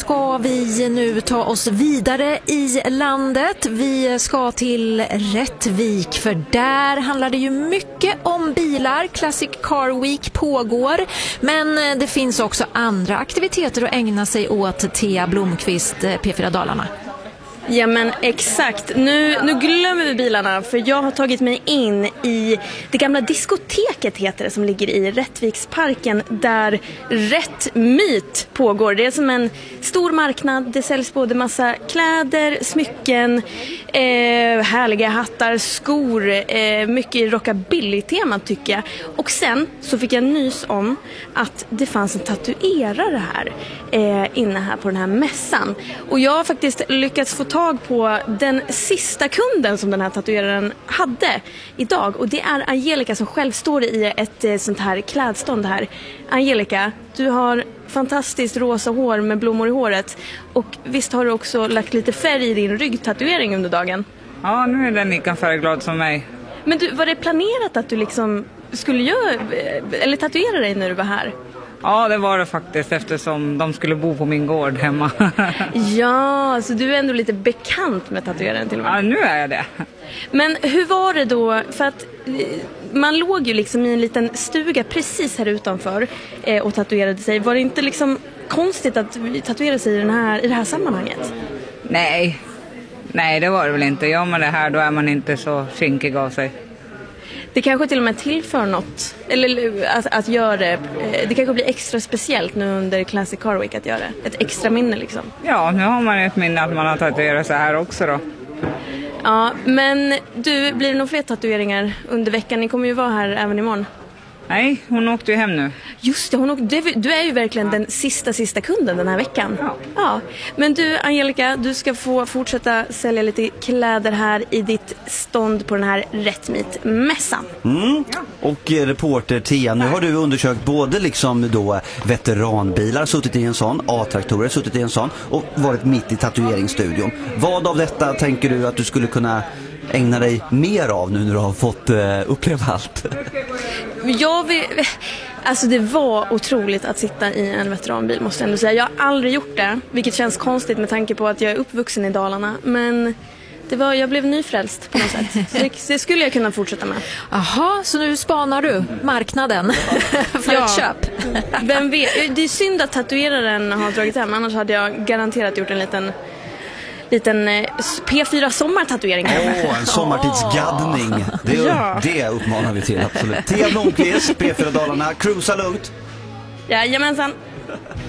ska vi nu ta oss vidare i landet. Vi ska till Rättvik, för där handlar det ju mycket om bilar. Classic Car Week pågår, men det finns också andra aktiviteter att ägna sig åt. Thea Blomqvist, P4 Dalarna. Ja, men exakt. Nu glömmer vi bilarna, för jag har tagit mig in i det gamla diskoteket, heter det, som ligger i Rättviksparken, där Rättmyt pågår. Det är som en stor marknad. Det säljs både massa kläder, smycken, härliga hattar, skor, mycket rockabilly-tema tycker jag. Och sen så fick jag nys om att det fanns en tatuerare här inne här på den här mässan. Och jag har faktiskt lyckats få tag på den sista kunden som den här tatueraren hade idag. Och det är Angelica som själv står i ett sånt här klädstånd här. Angelica, du har fantastiskt rosa hår med blommor i håret. Och visst har du också lagt lite färg i din ryggtatuering under dagen? Ja, nu är den lika färgglad som mig. Men du, var det planerat att du liksom skulle göra eller tatuera dig när du var här? Ja, det var det faktiskt, eftersom de skulle bo på min gård hemma. Ja, så du är ändå lite bekant med tatueraren till och med. Ja, nu är jag det. Men hur var det då? För att man låg ju liksom i en liten stuga precis här utanför och tatuerade sig. Var det inte liksom konstigt att tatuera sig i det här sammanhanget? Nej, det var det väl inte. Gör man det här, då är man inte så skinkig av sig. Det kanske till och med tillför något. Eller att göra det. Det kanske blir extra speciellt nu under Classic Car Week att göra det. Ett extra minne liksom. Ja, nu har man ett minne att man har tatuerat så här också då. Ja, men du, blir det nog fler tatueringar under veckan? Ni kommer ju vara här även imorgon. Nej, hon åkte ju hem nu. Just det, du är ju verkligen den sista kunden den här veckan. Ja. Men du, Angelica, du ska få fortsätta sälja lite kläder här i ditt stånd på den här Rättmyt-mässan. Och reporter Thea, nu har du undersökt både liksom då veteranbilar, suttit i en sån, A-traktorer, suttit i en sån och varit mitt i tatueringsstudion. Vad av detta tänker du att du skulle kunna ägna dig mer av nu när du har fått uppleva allt? Alltså det var otroligt att sitta i en veteranbil, måste jag ändå säga. Jag har aldrig gjort det, vilket känns konstigt med tanke på att jag är uppvuxen i Dalarna. Men jag blev nyfrälst på något sätt. Så det skulle jag kunna fortsätta med. Aha, så nu spanar du marknaden för ett köp. Vem vet? Det är synd att tatueraren har dragit hem, annars hade jag garanterat gjort en liten P4 sommartatuering. En sommartidsgaddning. Det uppmanar vi till, absolut. Thea Blomqvist, P4 Dalarna, cruisa lugnt. Jajamensan.